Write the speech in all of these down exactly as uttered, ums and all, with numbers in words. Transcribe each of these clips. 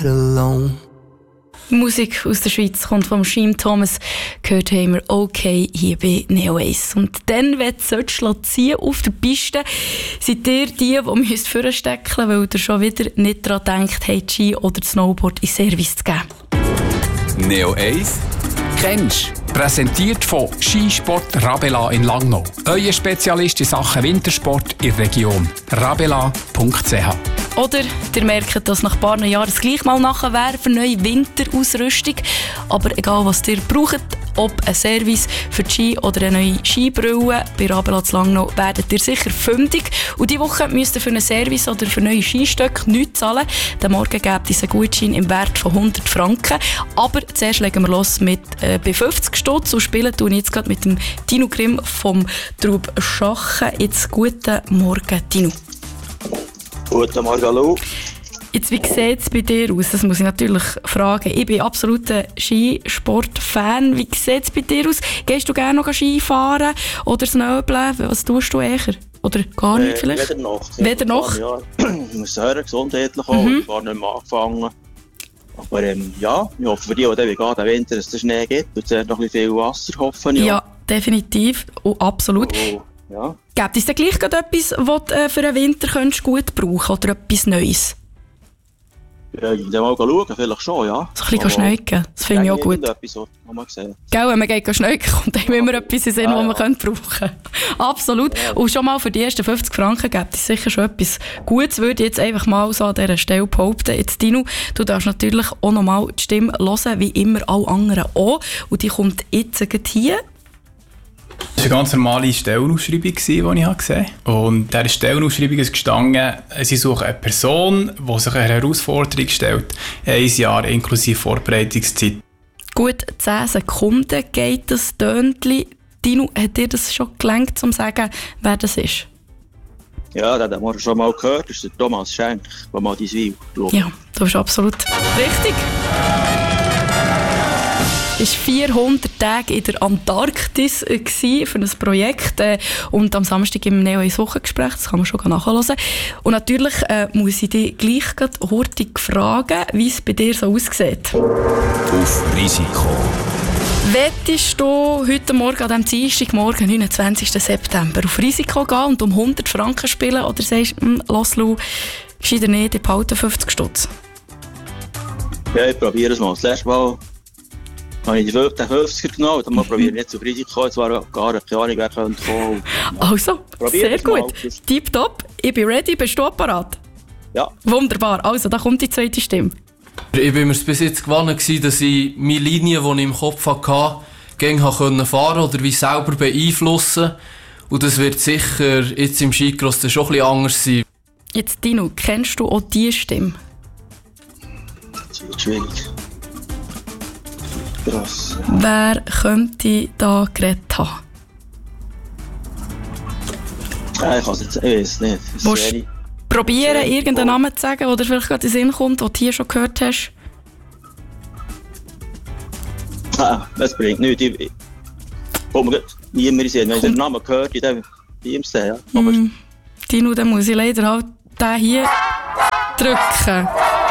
alone. Musik aus der Schweiz kommt vom Sheem Thomas. Gehört haben wir «Okay» hier bei Neo Ace. Und dann, wenn du ziehen auf der Piste, seid ihr die, die müsst vorstecken, weil ihr schon wieder nicht daran denkt, hey, Ski oder Snowboard in Service zu geben. Neo Ace kennst. Präsentiert von Skisport Rabela in Langnau. Euer Spezialist in Sachen Wintersport in der Region. rabela punkt c h. Oder ihr merkt, dass nach ein paar Jahren es gleich mal nachher wäre für neue Winterausrüstung. Aber egal was ihr braucht, ob ein Service für die Ski oder eine neue Skibrille, bei Rabela zu Langnau werdet ihr sicher fündig. Und diese Woche müsst ihr für einen Service oder für neue Skistöcke nichts zahlen. Den Morgen gibt es einen Gutschein im Wert von hundert Franken. Aber zuerst legen wir los mit äh, bei fünfzig Stutz und spielen tun jetzt gerade mit dem Tino Grimm vom Trub Schachen. Jetzt guten Morgen, Tino. Guten Morgen, hallo. Jetzt, wie sieht es bei dir aus? Das muss ich natürlich fragen. Ich bin absoluter Skisport-Fan. Wie sieht es bei dir aus? Gehst du gerne noch Ski fahren oder Snowbeln? Was tust du eher? Oder gar nicht äh, vielleicht? Weder noch. Weder noch? Ja, ich muss hören, gesundheitlich auch. Mhm. Ich habe nicht mehr angefangen. Aber ähm, ja, ich hoffe für die, die dann gehen, den Winter, dass es Schnee gibt und es noch ein bisschen viel Wasser, hoffe ich. Ja, definitiv. Oh, absolut. Oh, ja. Gibt es denn gleich gerade etwas, was du äh, für den Winter könntest gut brauchen oder etwas Neues? Ja, ich will mal schauen, vielleicht schon, ja. So ein bisschen schneiden, das finde ich auch gut. Etwas, was man gesehen. Gell, wenn man geht schneiden, kommt einem immer etwas in den Sinn, Ja, was man ja. könnte brauchen. Absolut. Ja. Und schon mal für die ersten fünfzig Franken gibt es sicher schon etwas Gutes, würde ich jetzt einfach mal so an dieser Stelle behaupten. Jetzt, Dino, du darfst natürlich auch noch mal die Stimme hören, wie immer alle anderen auch. Und die kommt jetzt gerade hier. Das war eine ganz normale Stellenausschreibung, die ich gesehen habe. Und in dieser Stellenausschreibung ist gestanden, sie suchen eine Person, die sich eine Herausforderung stellt. Ein Jahr inklusive Vorbereitungszeit. Gut zehn Sekunden geht das Tönchen. Dino, hat dir das schon gelangt, um zu sagen, wer das ist? Ja, das haben wir schon mal gehört. Das ist der Thomas Schenk, der mal dein Video schaut. Ja, du bist absolut richtig. Ich war vierhundert Tage in der Antarktis für ein Projekt äh, und am Samstag im Neo Ace Wochengespräch, das kann man schon nachhören. Und natürlich äh, muss ich dich gleich gerade hurtig fragen, wie es bei dir so aussieht. Auf Risiko. Wettest du heute Morgen, an diesem Dienstagmorgen, neunundzwanzigsten September, auf Risiko gehen und um hundert Franken spielen oder sagst du, lass Lu, gescheiter nicht, ich behalte fünfzig Stutz? Ja, ich probiere es mal. Das letzte Mal habe ich den fünfziger genommen, dann mal probieren jetzt auf Risiko. Jetzt war gar keine Ahnung, wer könnte kommen. Also, Probier sehr es mal. gut. Tipptopp, ich bin ready, bist du parat? Ja. Wunderbar, also da kommt die zweite Stimme. Ich war mir bis jetzt gewohnt, dass ich meine Linie, die ich im Kopf hatte, gegen fahren konnte oder wie selber beeinflussen. Und das wird sicher jetzt im Skicross dann schon ein bisschen anders sein. Jetzt, Dino, kennst du auch diese Stimme? Das wird schwierig. Krass. Wer könnte da geredet haben? Ja, ich, jetzt, ich weiß nicht. Das Willst ist du wenig. probieren, irgendeinen Namen zu sagen, oder vielleicht gerade in den Sinn kommt, den du hier schon gehört hast? Ah, das bringt nichts. Ich, ich komme gut nie mehr sehen. Wenn ich den Namen gehört, dann bei ihm sehen. Ja. Aber Mm, Dino, dann muss ich leider halt den hier drücken.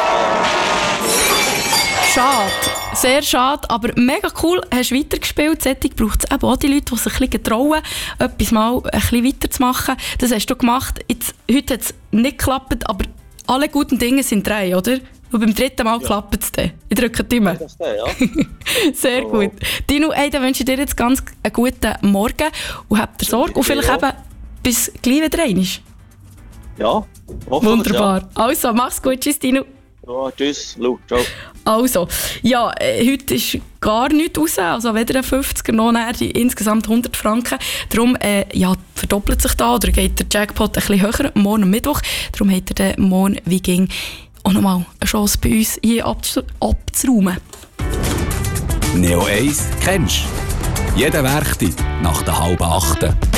Schade. Sehr schade, aber mega cool. Hast du weitergespielt. Solche braucht es eben auch die Leute, die sich ein bisschen trauen, etwas mal ein bisschen weiterzumachen. Das hast du gemacht. Jetzt, heute hat es nicht geklappt, aber alle guten Dinge sind drei, oder? Und beim dritten Mal ja. klappt es dann. Ich drücke die Daumen. das der, ja. Sehr Oh. gut. Dino, ey, dann wünsche ich dir jetzt ganz einen guten Morgen und habt ihr Sorge. Und vielleicht Ja. eben bis gleich wieder rein. Ja, Wunderbar. Also, mach's gut. Tschüss, Dino. Ja, tschüss, Lu, ciao. Also, ja, äh, heute ist gar nichts raus, also weder ein fünfziger noch die insgesamt hundert Franken. Darum äh, ja, verdoppelt sich da oder geht der Jackpot ein bisschen höher, morgen am Mittwoch. Darum hat er den morgen wie ging auch nochmal eine Chance bei uns hier abzu- abzuräumen. Neo Ace kennst. Jeden Werktag nach der halben Achten.